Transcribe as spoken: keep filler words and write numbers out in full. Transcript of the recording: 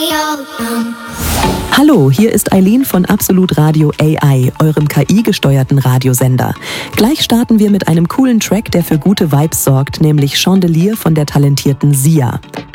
Hallo, hier ist Eileen von Absolut Radio A I, eurem K I-gesteuerten Radiosender. Gleich starten wir mit einem coolen Track, der für gute Vibes sorgt, nämlich Chandelier von der talentierten Sia.